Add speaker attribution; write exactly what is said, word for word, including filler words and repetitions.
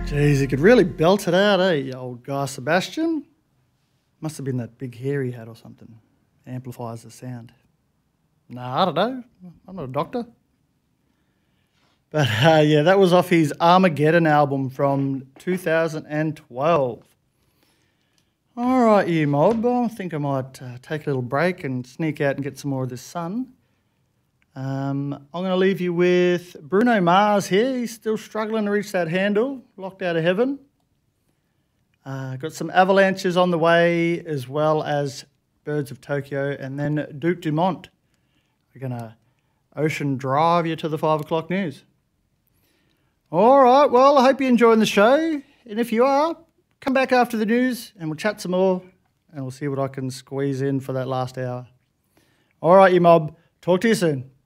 Speaker 1: Jeez, he could really belt it out, eh, you old Guy Sebastian? Must have been that big hair he had or something. Amplifies the sound. Nah, I don't know. I'm not a doctor. But uh, yeah, that was off his Armageddon album from two thousand twelve. All right, you mob. I think I might uh, take a little break and sneak out and get some more of this sun. Um, I'm going to leave you with Bruno Mars here. He's still struggling to reach that handle, locked out of heaven. Uh, got some Avalanches on the way, as well as Birds of Tokyo, and then Duke Dumont. We're going to ocean drive you to the five o'clock news. All right, well, I hope you're enjoying the show. And if you are, come back after the news and we'll chat some more and we'll see what I can squeeze in for that last hour. All right, you mob. Talk to you soon.